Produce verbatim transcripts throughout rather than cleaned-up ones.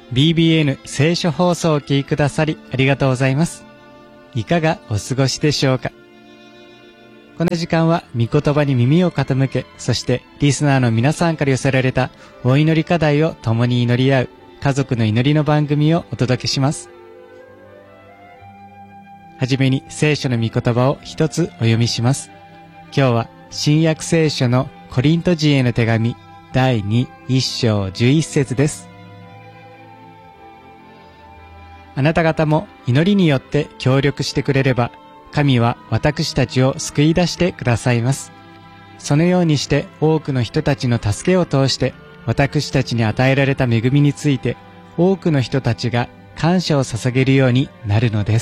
ビービーエヌ 聖書放送をお聞きくださりありがとうございます。いかがお過ごしでしょうか。この時間は御言葉に耳を傾け、そしてリスナーの皆さんから寄せられたお祈り課題を共に祈り合う家族の祈りの番組をお届けします。はじめに聖書の御言葉を一つお読みします。今日は新約聖書のコリント人への手紙だいに章じゅういち節です。あなた方も祈りによって協力してくれれば、神は私たちを救い出してくださいます。そのようにして多くの人たちの助けを通して私たちに与えられた恵みについて多くの人たちが感謝を捧げるようになるのです。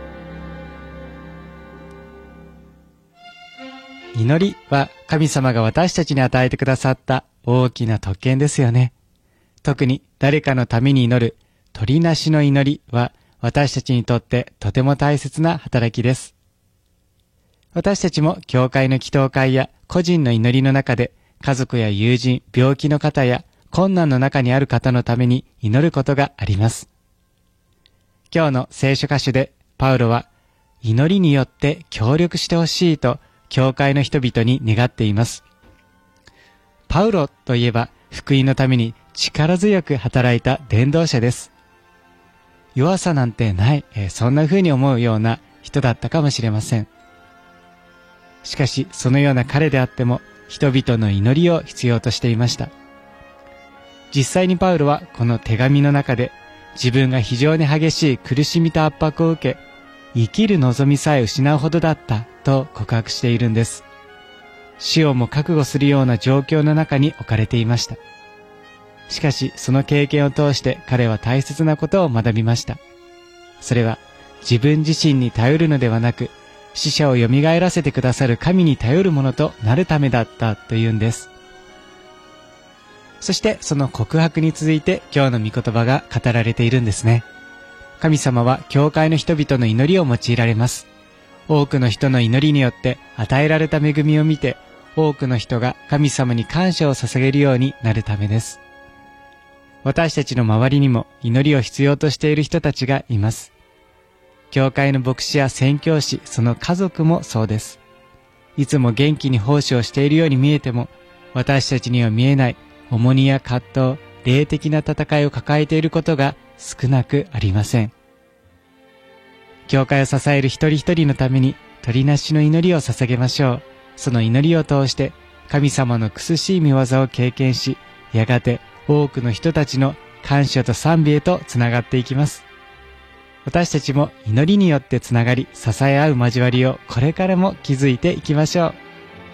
祈りは神様が私たちに与えてくださった大きな特権ですよね。特に誰かのために祈る取りなしの祈りは私たちにとってとても大切な働きです。私たちも教会の祈祷会や個人の祈りの中で家族や友人、病気の方や困難の中にある方のために祈ることがあります。今日の聖書箇所でパウロは祈りによって協力してほしいと教会の人々に願っています。パウロといえば福音のために力強く働いた伝道者です。弱さなんてない、えー、そんな風に思うような人だったかもしれません。しかしそのような彼であっても人々の祈りを必要としていました。実際にパウロはこの手紙の中で自分が非常に激しい苦しみと圧迫を受け、生きる望みさえ失うほどだったと告白しているんです。死をも覚悟するような状況の中に置かれていました。しかしその経験を通して彼は大切なことを学びました。それは自分自身に頼るのではなく、死者をよみがえらせてくださる神に頼るものとなるためだったというんです。そしてその告白に続いて今日の御言葉が語られているんですね。神様は教会の人々の祈りを用いられます。多くの人の祈りによって与えられた恵みを見て、多くの人が神様に感謝を捧げるようになるためです。私たちの周りにも祈りを必要としている人たちがいます。教会の牧師や宣教師、その家族もそうです。いつも元気に奉仕をしているように見えても、私たちには見えない重荷や葛藤、霊的な戦いを抱えていることが少なくありません。教会を支える一人一人のために取りなしの祈りを捧げましょう。その祈りを通して神様の苦しい御業を経験し、やがて多くの人たちの感謝と賛美へとつながっていきます。私たちも祈りによってつながり、支え合う交わりをこれからも築いていきましょう。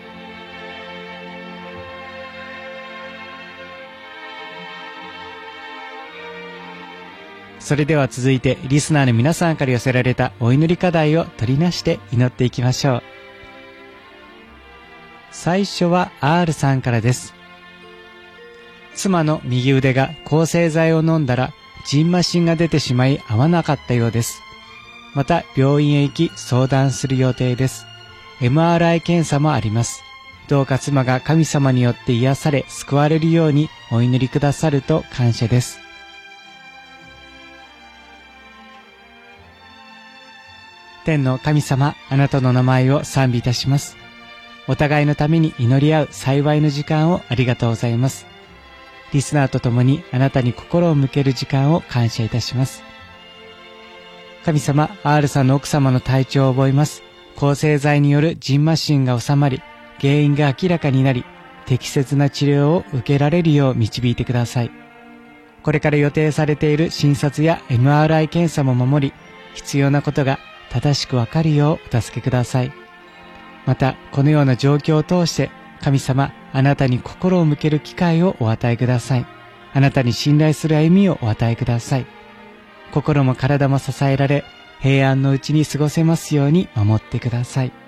それでは続いてリスナーの皆さんから寄せられたお祈り課題を取りなして祈っていきましょう。最初は R さんからです。妻の右腕が抗生剤を飲んだらジンマシンが出てしまい合わなかったようです。また病院へ行き相談する予定です。 エムアールアイ 検査もあります。どうか妻が神様によって癒され救われるようにお祈りくださると感謝です。天の神様、あなたの名前を賛美いたします。お互いのために祈り合う幸いの時間をありがとうございます。リスナーと共にあなたに心を向ける時間を感謝いたします。神様、R さんの奥様の体調を覚えます。抗生剤によるジンマシンが収まり、原因が明らかになり、適切な治療を受けられるよう導いてください。これから予定されている診察や エムアールアイ 検査も守り、必要なことが正しくわかるようお助けください。またこのような状況を通して神様、あなたに心を向ける機会をお与えください。あなたに信頼する歩みをお与えください。心も体も支えられ、平安のうちに過ごせますように守ってください。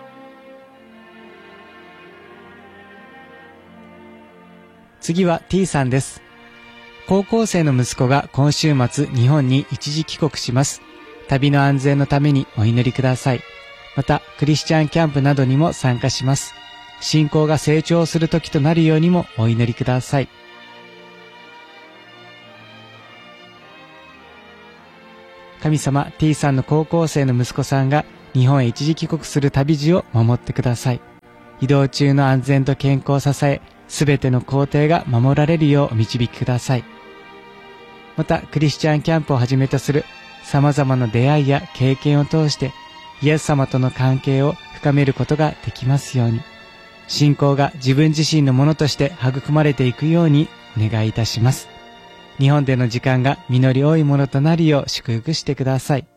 次は T さんです。高校生の息子が今週末日本に一時帰国します。旅の安全のためにお祈りください。またクリスチャンキャンプなどにも参加します。信仰が成長する時となるようにもお祈りください。 神様 T さんの高校生の息子さんが日本へ一時帰国する旅路を守ってください。移動中の安全と健康を支え、すべての工程が守られるようお導きください。また、クリスチャンキャンプをはじめとする様々な出会いや経験を通して、イエス様との関係を深めることができますように、信仰が自分自身のものとして育まれていくようにお願いいたします。日本での時間が実り多いものとなるよう祝福してください。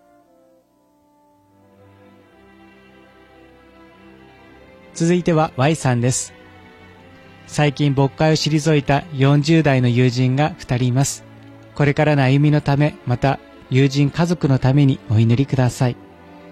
続いては Y さんです。最近牧会を退いたよんじゅう代の友人がふたりいます。これからの歩みのため、また友人家族のためにお祈りください。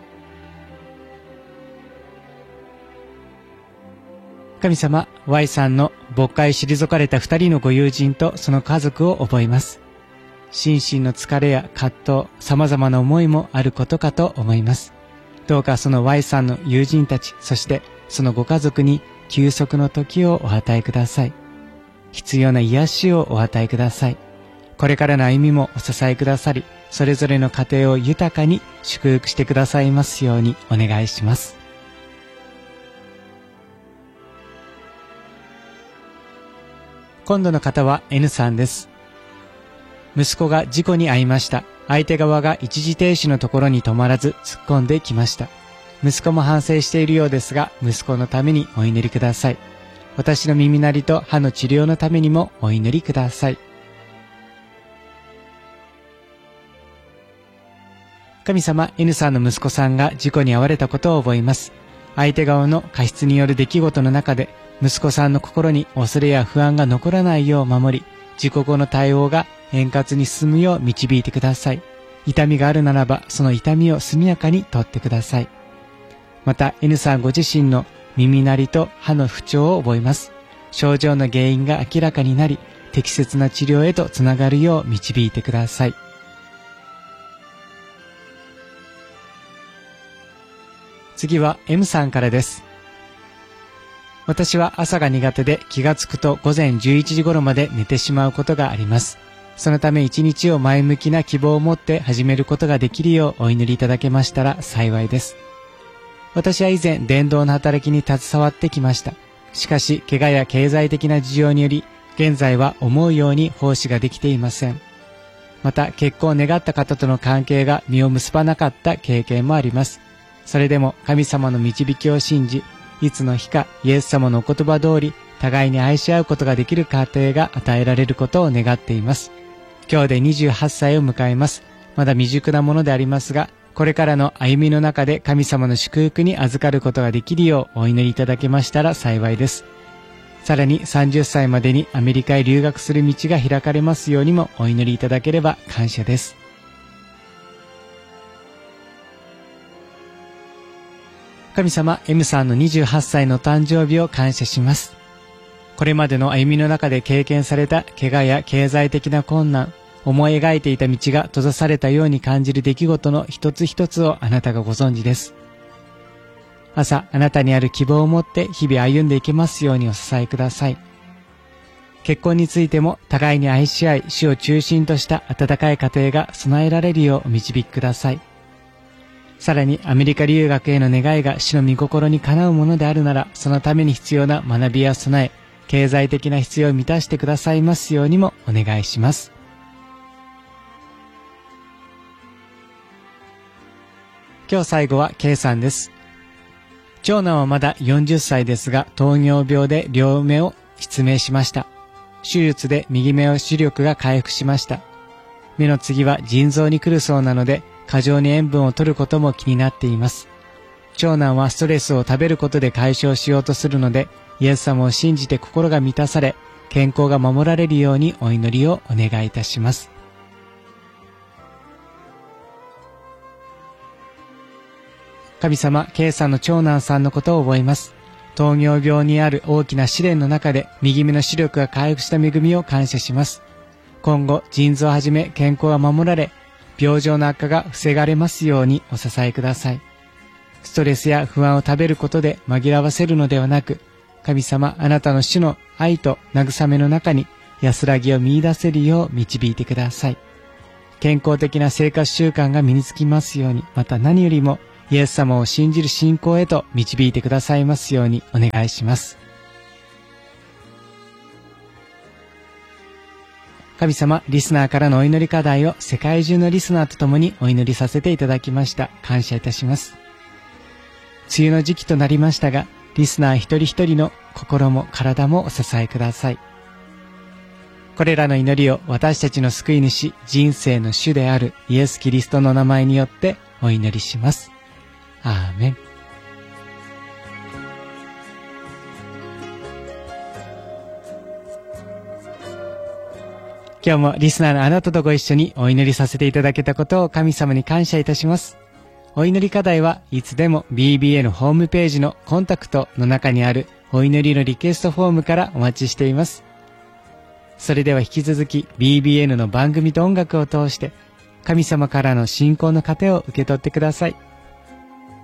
神様、Y さんの牧会退かれたふたりのご友人とその家族を覚えます。心身の疲れや葛藤、様々な思いもあることかと思います。どうかその Y さんの友人たち、そしてそのご家族に休息の時をお与えください。必要な癒しをお与えください。これからの歩みもお支えくださり、それぞれの家庭を豊かに祝福してくださいますようにお願いします。今度の方は N さんです。息子が事故に遭いました。相手側が一時停止のところに止まらず突っ込んできました。息子も反省しているようですが、息子のためにお祈りください。私の耳鳴りと歯の治療のためにもお祈りください。神様、N さんの息子さんが事故に遭われたことを覚えます。相手側の過失による出来事の中で、息子さんの心に恐れや不安が残らないよう守り、事故後の対応が円滑に進むよう導いてください。痛みがあるならば、その痛みを速やかに取ってください。また、N さんご自身の耳鳴りと歯の不調を覚えます。症状の原因が明らかになり、適切な治療へとつながるよう導いてください。次は M さんからです。私は朝が苦手で気がつくと午前じゅういちじ頃まで寝てしまうことがあります。そのため一日を前向きな希望を持って始めることができるようお祈りいただけましたら幸いです。私は以前伝道の働きに携わってきました。しかし怪我や経済的な事情により現在は思うように奉仕ができていません。また結婚を願った方との関係が実を結ばなかった経験もあります。それでも神様の導きを信じ、いつの日かイエス様のお言葉通り互いに愛し合うことができる家庭が与えられることを願っています。今日でにじゅうはっさいを迎えます。まだ未熟なものでありますが、これからの歩みの中で神様の祝福に預かることができるようお祈りいただけましたら幸いです。さらにさんじゅっさいまでにアメリカへ留学する道が開かれますようにもお祈りいただければ感謝です。神様、M さんのにじゅうはっさいの誕生日を感謝します。これまでの歩みの中で経験された怪我や経済的な困難、思い描いていた道が閉ざされたように感じる出来事の一つ一つをあなたがご存知です。朝、あなたにある希望を持って日々歩んでいけますようにお支えください。結婚についても互いに愛し合い、主を中心とした温かい家庭が備えられるようお導きください。さらにアメリカ留学への願いが主の御心にかなうものであるなら、そのために必要な学びや備え、経済的な必要を満たしてくださいますようにもお願いします。今日最後は K さんです。長男はまだよんじゅっさいですが、糖尿病で両目を失明しました。手術で右目の視力が回復しました。目の次は腎臓に来るそうなので、過剰に塩分を取ることも気になっています。長男はストレスを食べることで解消しようとするので、イエス様を信じて心が満たされ、健康が守られるようにお祈りをお願いいたします。神様、K さんの長男さんのことを覚えます。糖尿病にある大きな試練の中で右目の視力が回復した恵みを感謝します。今後、腎臓をはじめ健康が守られ、病状の悪化が防がれますようにお支えください。ストレスや不安を食べることで紛らわせるのではなく、神様、あなたの主の愛と慰めの中に安らぎを見出せるよう導いてください。 健康的な生活習慣が身につきますように、また何よりもイエス様を信じる信仰へと導いてくださいますようにお願いします。神様、リスナーからのお祈り課題を世界中のリスナーと共にお祈りさせていただきました。感謝いたします。梅雨の時期となりましたが、リスナー一人一人の心も体もお支えください。これらの祈りを私たちの救い主、人生の主であるイエス・キリストの名前によってお祈りします。アーメン。今日もリスナーのあなたとご一緒にお祈りさせていただけたことを神様に感謝いたします。お祈り課題はいつでも ビービーエー のホームページのコンタクトの中にあるお祈りのリクエストフォームからお待ちしています。それでは引き続き ビービーエヌ の番組と音楽を通して神様からの信仰の糧を受け取ってください。